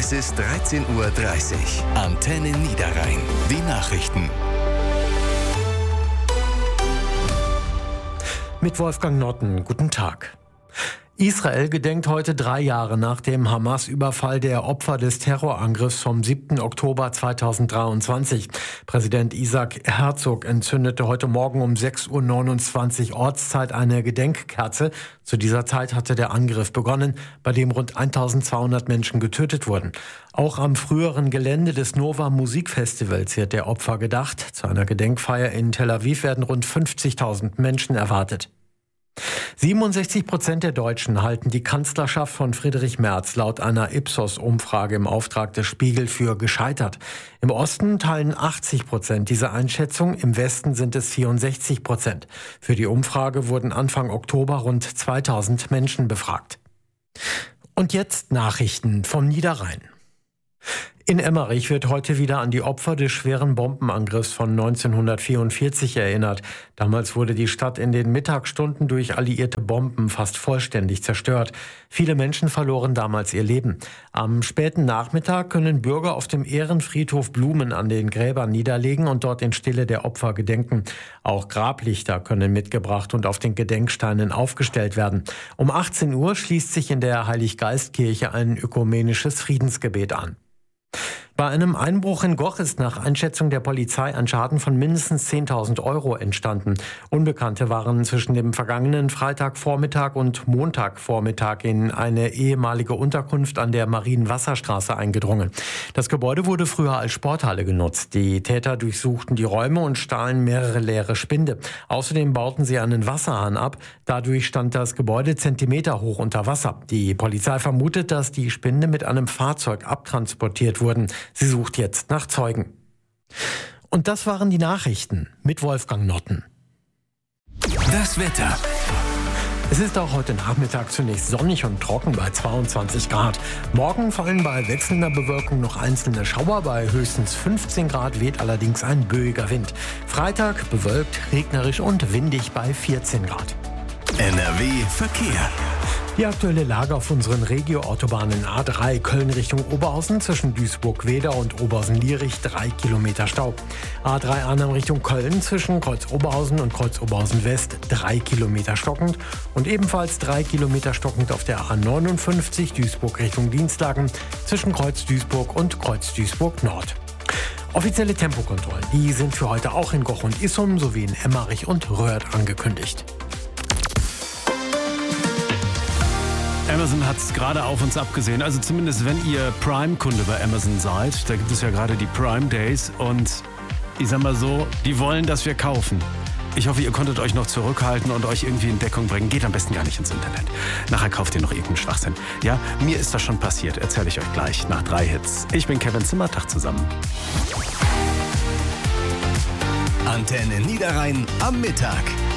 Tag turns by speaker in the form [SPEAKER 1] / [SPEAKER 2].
[SPEAKER 1] Es ist 13:30 Uhr. Antenne Niederrhein. Die Nachrichten.
[SPEAKER 2] Mit Wolfgang Notten. Guten Tag. Israel gedenkt heute 3 Jahre nach dem Hamas-Überfall der Opfer des Terrorangriffs vom 7. Oktober 2023. Präsident Isaac Herzog entzündete heute Morgen um 6:29 Uhr Ortszeit eine Gedenkkerze. Zu dieser Zeit hatte der Angriff begonnen, bei dem rund 1200 Menschen getötet wurden. Auch am früheren Gelände des Nova Musikfestivals wird der Opfer gedacht. Zu einer Gedenkfeier in Tel Aviv werden rund 50.000 Menschen erwartet. 67% der Deutschen halten die Kanzlerschaft von Friedrich Merz laut einer Ipsos-Umfrage im Auftrag des Spiegel für gescheitert. Im Osten teilen 80% diese Einschätzung, im Westen sind es 64%. Für die Umfrage wurden Anfang Oktober rund 2000 Menschen befragt. Und jetzt Nachrichten vom Niederrhein. In Emmerich wird heute wieder an die Opfer des schweren Bombenangriffs von 1944 erinnert. Damals wurde die Stadt in den Mittagsstunden durch alliierte Bomben fast vollständig zerstört. Viele Menschen verloren damals ihr Leben. Am späten Nachmittag können Bürger auf dem Ehrenfriedhof Blumen an den Gräbern niederlegen und dort in Stille der Opfer gedenken. Auch Grablichter können mitgebracht und auf den Gedenksteinen aufgestellt werden. Um 18 Uhr schließt sich in der Heiliggeistkirche ein ökumenisches Friedensgebet an. Bei einem Einbruch in Goch ist nach Einschätzung der Polizei ein Schaden von mindestens 10.000 Euro entstanden. Unbekannte waren zwischen dem vergangenen Freitagvormittag und Montagvormittag in eine ehemalige Unterkunft an der Marienwasserstraße eingedrungen. Das Gebäude wurde früher als Sporthalle genutzt. Die Täter durchsuchten die Räume und stahlen mehrere leere Spinde. Außerdem bauten sie einen Wasserhahn ab. Dadurch stand das Gebäude zentimeterhoch unter Wasser. Die Polizei vermutet, dass die Spinde mit einem Fahrzeug abtransportiert wurden. Sie sucht jetzt nach Zeugen. Und das waren die Nachrichten mit Wolfgang Notten.
[SPEAKER 1] Das Wetter.
[SPEAKER 2] Es ist auch heute Nachmittag zunächst sonnig und trocken bei 22 Grad. Morgen fallen bei wechselnder Bewölkung noch einzelne Schauer. Bei höchstens 15 Grad weht allerdings ein böiger Wind. Freitag bewölkt, regnerisch und windig bei 14 Grad.
[SPEAKER 1] NRW Verkehr.
[SPEAKER 2] Die aktuelle Lage auf unseren Regio-Autobahnen A3 Köln Richtung Oberhausen zwischen Duisburg-Wedau und Oberhausen-Lierich 3 Kilometer Stau. A3 Arnhem Richtung Köln zwischen Kreuz-Oberhausen und Kreuz-Oberhausen-West 3 Kilometer stockend und ebenfalls 3 Kilometer stockend auf der A59 Duisburg Richtung Dienstlaken zwischen Kreuz-Duisburg und Kreuz-Duisburg-Nord. Offizielle Tempokontrollen, die sind für heute auch in Goch und Issum sowie in Emmerich und Röhrt angekündigt.
[SPEAKER 3] Amazon hat es gerade auf uns abgesehen. Also zumindest wenn ihr Prime-Kunde bei Amazon seid, da gibt es ja gerade die Prime Days und ich sag mal so, die wollen, dass wir kaufen. Ich hoffe, ihr konntet euch noch zurückhalten und euch irgendwie in Deckung bringen. Geht am besten gar nicht ins Internet. Nachher kauft ihr noch irgendeinen Schwachsinn. Ja, mir ist das schon passiert. Erzähle ich euch gleich nach 3 Hits. Ich bin Kevin Zimmer, Tag zusammen.
[SPEAKER 1] Antenne Niederrhein am Mittag.